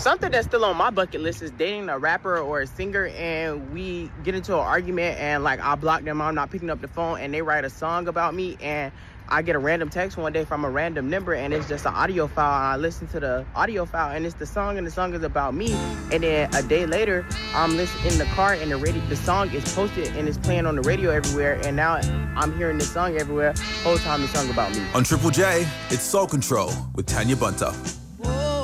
Something that's still on my bucket list is dating a rapper or a singer, and we get into an argument, and like I block them, I'm not picking up the phone, and they write a song about me, and I get a random text one day from a random number, and it's just an audio file, and I listen to the audio file, and it's the song, and the song is about me. And then a day later, I'm listening in the car, and the song is posted, and it's playing on the radio everywhere, and now I'm hearing this song everywhere. Whole time the song about me. On Triple J, it's Soul Control with Tanya Bunta.